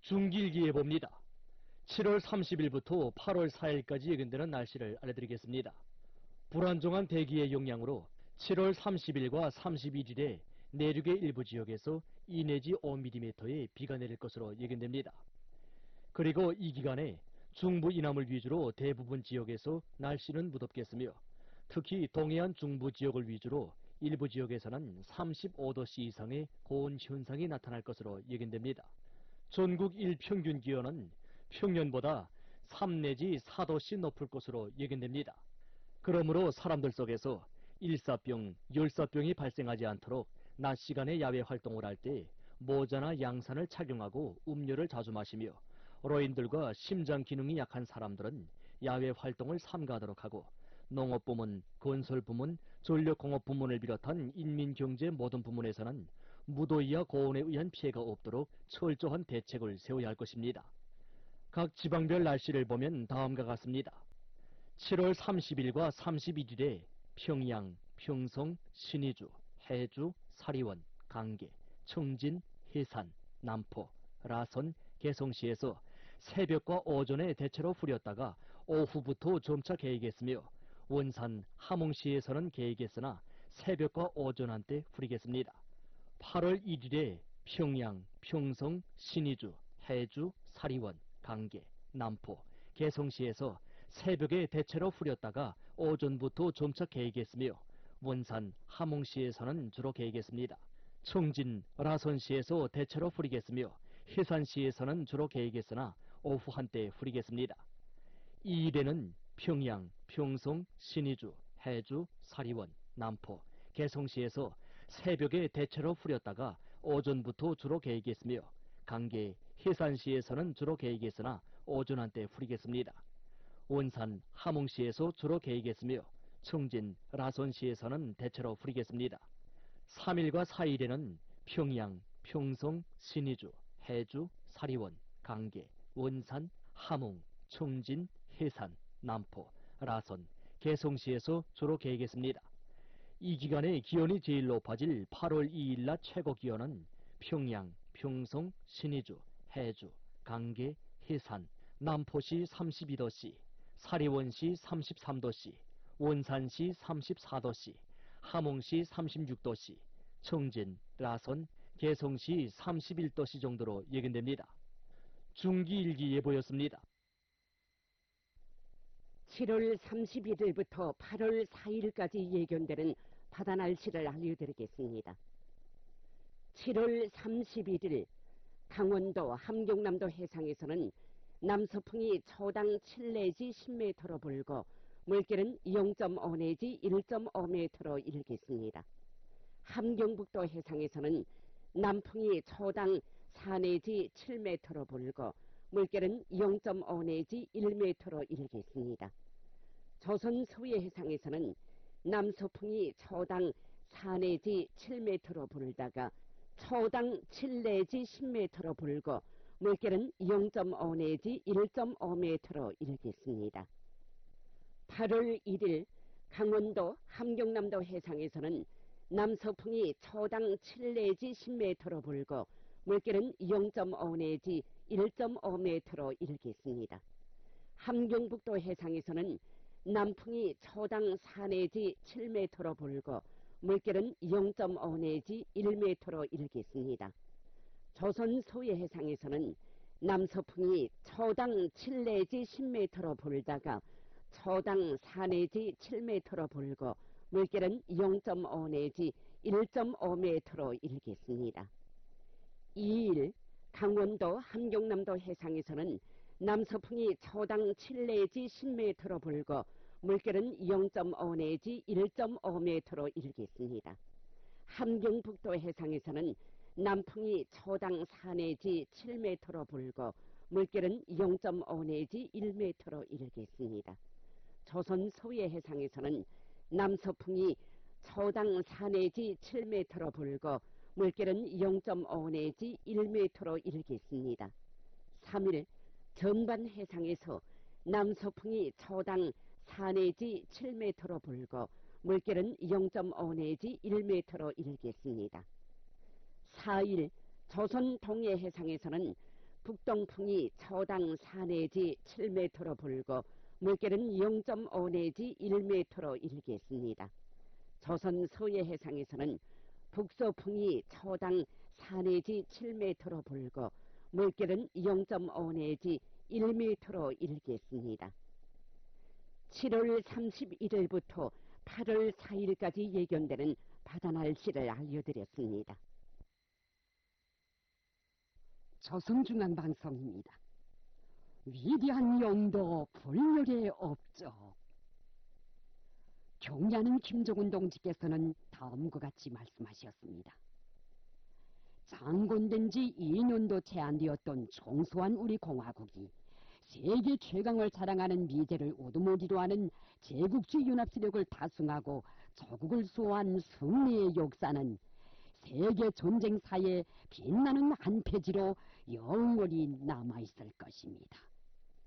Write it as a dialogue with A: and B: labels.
A: 중길기예보입니다. 7월 30일부터 8월 4일까지 예견되는 날씨를 알려드리겠습니다. 불안정한 대기의 영향으로 7월 30일과 31일에 내륙의 일부 지역에서 2 내지 5mm의 비가 내릴 것으로 예견됩니다. 그리고 이 기간에 중부 이남을 위주로 대부분 지역에서 날씨는 무덥겠으며 특히 동해안 중부 지역을 위주로 일부 지역에서는 35도씨 이상의 고온 현상이 나타날 것으로 예견됩니다. 전국 일평균 기온은 평년보다 3 내지 4도씨 높을 것으로 예견됩니다. 그러므로 사람들 속에서 일사병, 열사병이 발생하지 않도록 낮 시간에 야외 활동을 할 때 모자나 양산을 착용하고 음료를 자주 마시며 어르신들과 심장 기능이 약한 사람들은 야외 활동을 삼가하도록 하고 농업부문, 건설부문, 전력공업부문을 비롯한 인민경제 모든 부문에서는 무더위와 고온에 의한 피해가 없도록 철저한 대책을 세워야 할 것입니다. 각 지방별 날씨를 보면 다음과 같습니다. 7월 30일과 31일에 평양, 평성, 신의주, 해주, 사리원, 강계, 청진, 해산, 남포, 라선, 개성시에서 새벽과 오전에 대체로 흐렸다가 오후부터 점차 개이겠으며 원산, 함흥시에서는 개이겠으나 새벽과 오전 한때 흐리겠습니다. 8월 1일에 평양, 평성, 신의주, 해주, 사리원, 강계, 남포, 개성시에서 새벽에 대체로 흐렸다가 오전부터 점차 개이겠으며 원산, 함흥시에서는 주로 개이겠습니다. 청진, 라선시에서 대체로 흐리겠으며 해산시에서는 주로 개이겠으나 오후 한때 흐리겠습니다. 2일에는 평양, 평성, 신의주, 해주, 사리원, 남포, 개성시에서 새벽에 대체로 흐렸다가 오전부터 주로 개이겠으며 강계, 해산시에서는 주로 개이겠으나 오전 한때 흐리겠습니다. 원산, 함흥시에서 주로 개이겠으며 청진, 라선시에서는 대체로 흐리겠습니다. 3일과 4일에는 평양, 평성, 신의주, 해주, 사리원, 강계, 원산, 함흥, 청진, 해산, 남포, 라선, 개성시에서 주로 개이겠습니다. 이 기간에 기온이 제일 높아질 8월 2일 낮 최고 기온은 평양, 평성, 신의주, 해주, 강계, 해산, 남포시 32도씨, 사리원시 33도씨, 원산시 34도씨, 함흥시 36도씨, 청진, 라선, 개성시 31도씨 정도로 예견됩니다. 중기일기예보였습니다.
B: 7월 31일부터 8월 4일까지 예견되는 바다 날씨를 알려드리겠습니다. 7월 31일 강원도 함경남도 해상에서는 남서풍이 초당 7 내지 10m로 불고 물결은 0.5 내지 1.5m로 일겠습니다. 함경북도 해상에서는 남풍이 초당 4 내지 7m로 불고 물결은 0.5 내지 1m로 일겠습니다. 조선 서해 해상에서는 남서풍이 초당 4 내지 7m로 불다가 초당 7 내지 10m로 불고 물결은 0.5 내지 1.5m로 일겠습니다. 8월 1일 강원도 함경남도 해상에서는 남서풍이 초당 7 내지 10m로 불고 물결은 0.5 내지 1.5m로 일겠습니다. 함경북도 해상에서는 남풍이 초당 4 내지 7m로 불고 물결은 0.5 내지 1m로 일겠습니다. 조선 서해 해상에서는 남서풍이 초당 7 내지 10m로 불다가 초당 4 내지 7m로 불고 물결은 0.5 내지 1.5m로 일겠습니다. 2일 강원도 함경남도 해상에서는 남서풍이 초당 7 내지 10m로 불고 물결은 0.5 내지 1.5m로 일겠습니다. 함경북도 해상에서는 남풍이 초당 4 내지 7m로 불고 물결은 0.5 내지 1m로 일겠습니다. 조선 서해 해상에서는 남서풍이 초당 4 내지 7m로 불고 물결은 0.5 내지 1m로 일겠습니다. 3일 전반 해상에서 남서풍이 초당 4 내지 7m로 불고 물결은 0.5 내지 1m로 일겠습니다. 4일 조선 동해 해상에서는 북동풍이 초당 4 내지 7m로 불고 물결은 0.5 내지 1m로 일겠습니다. 조선 서해 해상에서는 북서풍이 초당 4 내지 7m로 불고 물결은 0.5 내지 1m로 일겠습니다. 7월 31일부터 8월 4일까지 예견되는 바다 날씨를 알려드렸습니다. 조선중앙방송입니다. 위대한 영도 불멸의 업적. 경례하는 김정은 동지께서는 다음과 같이 말씀하셨습니다. 창건된 지 2년도 채 안 되었던 총소한 우리 공화국이 세계 최강을 자랑하는 미제를 오두머리로 하는 제국주의 연합세력을 타승하고 조국을 수호한 승리의 역사는 세계 전쟁사에 빛나는 한 페이지로 영원히 남아있을 것입니다.